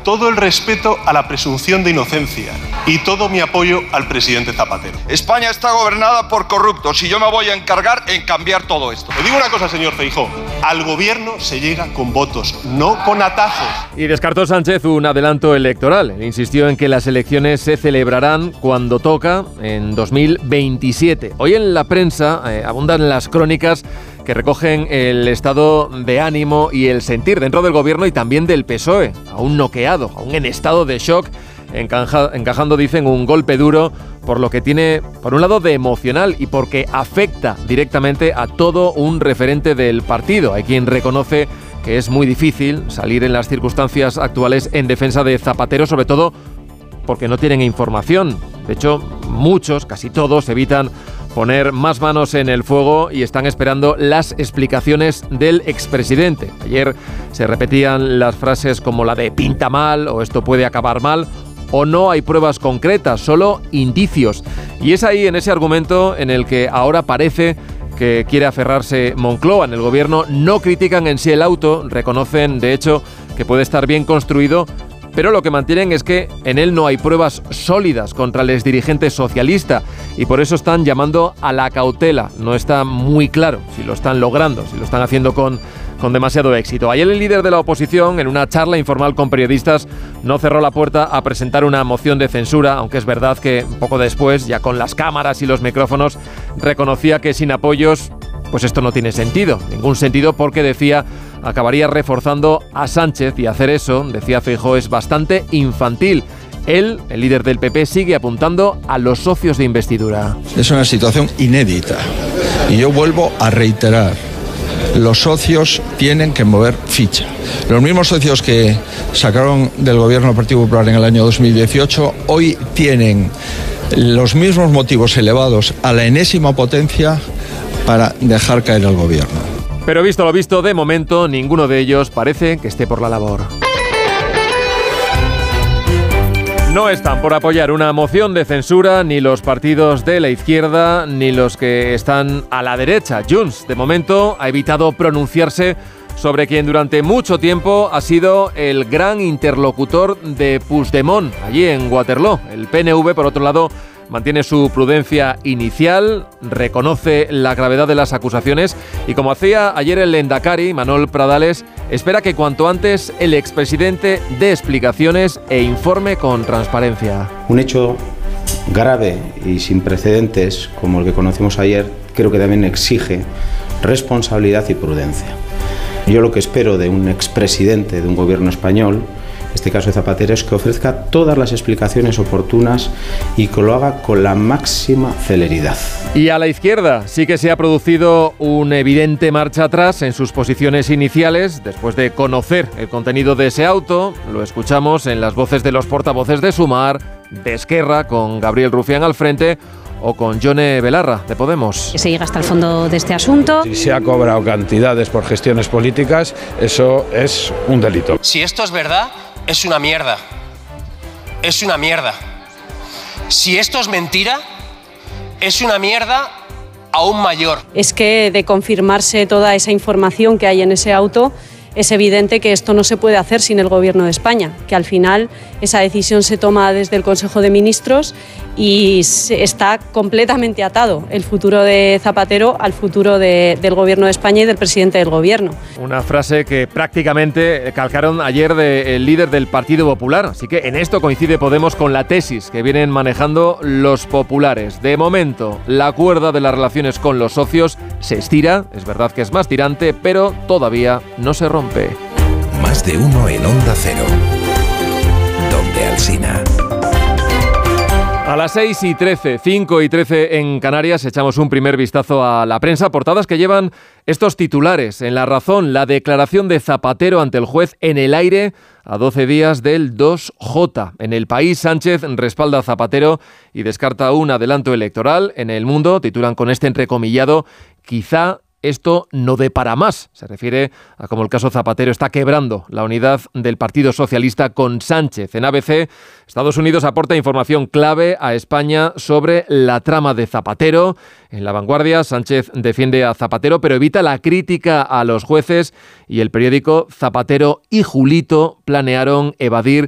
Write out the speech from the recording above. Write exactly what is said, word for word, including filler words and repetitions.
todo el respeto a la presunción de inocencia y todo mi apoyo al presidente Zapatero. España está gobernada por corruptos y yo me voy a encargar en cambiar todo esto. Le digo una cosa, señor Feijóo, al gobierno se llega con votos, no con atajos. Y descartó Sánchez un adelanto electoral. Insistió en que las elecciones se celebrarán cuando toca, en dos mil veintisiete. Hoy en la prensa eh, abundan las crónicas que recogen el estado de ánimo y el sentir dentro del gobierno y también del P S O E, aún noqueado, aún en estado de shock, encaja, encajando, dicen, un golpe duro por lo que tiene, por un lado, de emocional y porque afecta directamente a todo un referente del partido. Hay quien reconoce que es muy difícil salir en las circunstancias actuales en defensa de Zapatero, sobre todo porque no tienen información. De hecho, muchos, casi todos, evitan poner más manos en el fuego y están esperando las explicaciones del expresidente. Ayer se repetían las frases como la de pinta mal o esto puede acabar mal o no hay pruebas concretas, solo indicios. Y es ahí, en ese argumento, en el que ahora parece que quiere aferrarse Moncloa. En el gobierno no critican en sí el auto, reconocen, de hecho, que puede estar bien construido, pero lo que mantienen es que en él no hay pruebas sólidas contra el exdirigente socialista y por eso están llamando a la cautela. No está muy claro si lo están logrando, si lo están haciendo con, con demasiado éxito. Ayer el líder de la oposición, en una charla informal con periodistas, no cerró la puerta a presentar una moción de censura, aunque es verdad que poco después, ya con las cámaras y los micrófonos, reconocía que sin apoyos, pues esto no tiene sentido. Ningún sentido porque, decía, acabaría reforzando a Sánchez y hacer eso, decía Feijóo, es bastante infantil. Él, el líder del P P, sigue apuntando a los socios de investidura. Es una situación inédita y yo vuelvo a reiterar, los socios tienen que mover ficha. Los mismos socios que sacaron del gobierno del Partido Popular en el año dos mil dieciocho, hoy tienen los mismos motivos elevados a la enésima potencia para dejar caer al gobierno. Pero visto lo visto, de momento, ninguno de ellos parece que esté por la labor. No están por apoyar una moción de censura ni los partidos de la izquierda ni los que están a la derecha. Junts, de momento, ha evitado pronunciarse sobre quien durante mucho tiempo ha sido el gran interlocutor de Puigdemont, allí en Waterloo. El P N V, por otro lado, mantiene su prudencia inicial, reconoce la gravedad de las acusaciones y, como hacía ayer el Lehendakari, Manuel Pradales, espera que cuanto antes el expresidente dé explicaciones e informe con transparencia. Un hecho grave y sin precedentes como el que conocimos ayer creo que también exige responsabilidad y prudencia. Yo lo que espero de un expresidente de un gobierno español, en este caso de Zapatero, es que ofrezca todas las explicaciones oportunas y que lo haga con la máxima celeridad. Y a la izquierda sí que se ha producido una evidente marcha atrás en sus posiciones iniciales después de conocer el contenido de ese auto. Lo escuchamos en las voces de los portavoces de Sumar, de Esquerra, con Gabriel Rufián al frente, o con Yone Belarra, de Podemos. Que se llega hasta el fondo de este asunto. Si se ha cobrado cantidades por gestiones políticas, eso es un delito. Si esto es verdad, es una mierda. Es una mierda. Si esto es mentira, es una mierda aún mayor. Es que de confirmarse toda esa información que hay en ese auto, es evidente que esto no se puede hacer sin el Gobierno de España, que al final esa decisión se toma desde el Consejo de Ministros y está completamente atado el futuro de Zapatero al futuro de, del Gobierno de España y del presidente del Gobierno. Una frase que prácticamente calcaron ayer del líder del Partido Popular, así que en esto coincide Podemos con la tesis que vienen manejando los populares. De momento, la cuerda de las relaciones con los socios se estira, es verdad que es más tirante, pero todavía no se rompe. Más de uno en Onda Cero. Donde Alsina. A las seis y trece, cinco y trece en Canarias, echamos un primer vistazo a la prensa. Portadas que llevan estos titulares. En La Razón, la declaración de Zapatero ante el juez en el aire a doce días del dos J. En El País, Sánchez respalda a Zapatero y descarta un adelanto electoral. En El Mundo titulan con este entrecomillado: quizá esto no dé para más. Se refiere a cómo el caso Zapatero está quebrando la unidad del Partido Socialista con Sánchez. En A B C, Estados Unidos aporta información clave a España sobre la trama de Zapatero. En La Vanguardia, Sánchez defiende a Zapatero, pero evita la crítica a los jueces. Y el periódico: Zapatero y Julito planearon evadir